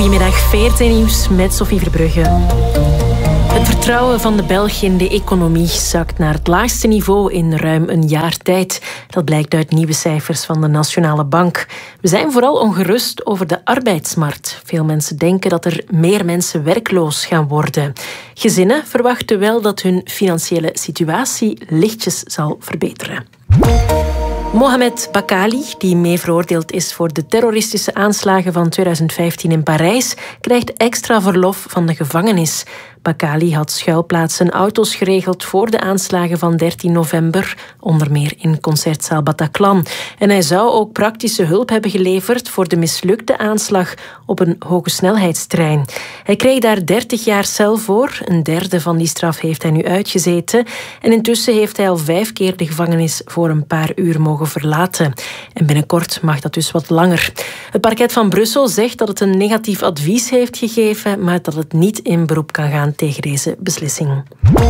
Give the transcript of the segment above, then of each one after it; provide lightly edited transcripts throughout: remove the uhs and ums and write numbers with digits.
Goedemiddag, VRT Nieuws met Sophie Verbrugge. Het vertrouwen van de Belgen in de economie zakt naar het laagste niveau in ruim een jaar tijd. Dat blijkt uit nieuwe cijfers van de Nationale Bank. We zijn vooral ongerust over de arbeidsmarkt. Veel mensen denken dat er meer mensen werkloos gaan worden. Gezinnen verwachten wel dat hun financiële situatie lichtjes zal verbeteren. Mohamed Bakali, die mee veroordeeld is voor de terroristische aanslagen van 2015 in Parijs, krijgt extra verlof van de gevangenis. Bakali had schuilplaatsen en auto's geregeld voor de aanslagen van 13 november, onder meer in concertzaal Bataclan. En hij zou ook praktische hulp hebben geleverd voor de mislukte aanslag op een hogesnelheidstrein. Hij kreeg daar 30 jaar cel voor. Een derde van die straf heeft hij nu uitgezeten. En intussen heeft hij al 5 keer de gevangenis voor een paar uur mogen verlaten. En binnenkort mag dat dus wat langer. Het parket van Brussel zegt dat het een negatief advies heeft gegeven, maar dat het niet in beroep kan gaan tegen deze beslissing.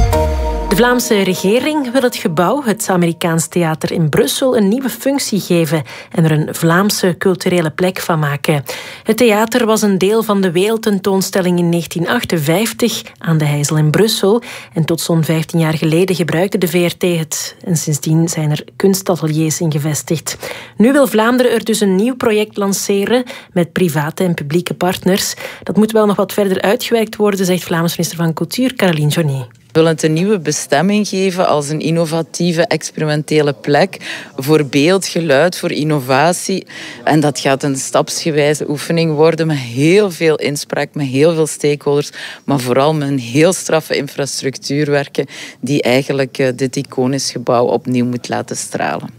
De Vlaamse regering wil het gebouw, het Amerikaans Theater in Brussel, een nieuwe functie geven en er een Vlaamse culturele plek van maken. Het theater was een deel van de wereldtentoonstelling in 1958 aan de Heijzel in Brussel. En tot zo'n 15 jaar geleden gebruikte de VRT het. En sindsdien zijn er kunstateliers in gevestigd. Nu wil Vlaanderen er dus een nieuw project lanceren met private en publieke partners. Dat moet wel nog wat verder uitgewerkt worden, zegt Vlaams minister van Cultuur Caroline Johnny. We willen het een nieuwe bestemming geven als een innovatieve, experimentele plek voor beeld, geluid, voor innovatie. En dat gaat een stapsgewijze oefening worden met heel veel inspraak, met heel veel stakeholders, maar vooral met een heel straffe infrastructuur werken die eigenlijk dit iconisch gebouw opnieuw moet laten stralen.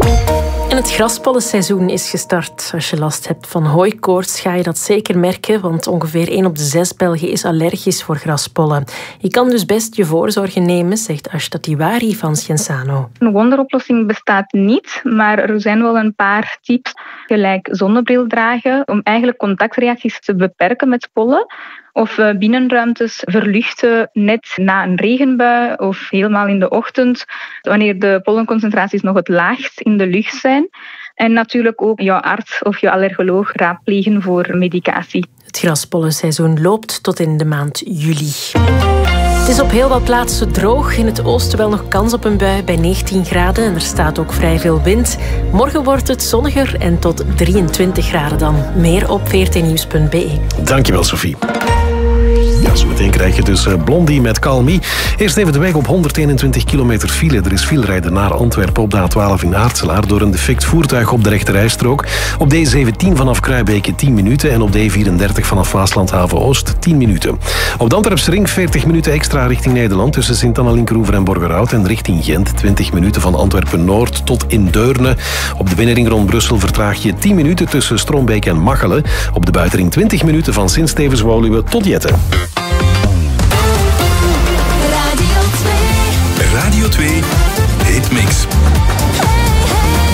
En het graspollenseizoen is gestart. Als je last hebt van hooikoorts ga je dat zeker merken, want ongeveer 1 op de 6 Belgen is allergisch voor graspollen. Je kan dus best je voorzorgen nemen, zegt Ashta Tiwari van Sciensano. Een wonderoplossing bestaat niet, maar er zijn wel een paar tips, gelijk zonnebril dragen, om eigenlijk contactreacties te beperken met pollen. Of binnenruimtes verluchten net na een regenbui of helemaal in de ochtend, wanneer de pollenconcentraties nog het laagst in de lucht zijn. En natuurlijk ook jouw arts of je allergoloog raadplegen voor medicatie. Het graspollenseizoen loopt tot in de maand juli. Het is op heel wat plaatsen droog. In het oosten wel nog kans op een bui bij 19 graden. En er staat ook vrij veel wind. Morgen wordt het zonniger en tot 23 graden dan. Meer op vrtnieuws.be. Dankjewel, Sophie. Ja, zo meteen krijg je dus Blondie met Call Me. Eerst even de weg op 121 kilometer file. Er is filerijden naar Antwerpen op de A12 in Aartselaar door een defect voertuig op de rechterrijstrook. Op de A17 vanaf Kruibeke 10 minuten en op de A34 vanaf Waaslandhaven Oost 10 minuten. Op de Antwerpse ring 40 minuten extra richting Nederland tussen Sint-Anna-Linkeroever en Borgerhout en richting Gent 20 minuten van Antwerpen-Noord tot in Deurne. Op de binnenring rond Brussel vertraag je 10 minuten tussen Strombeek en Machelen. Op de buitenring 20 minuten van Sint-Stevens-Woluwe tot Jetten.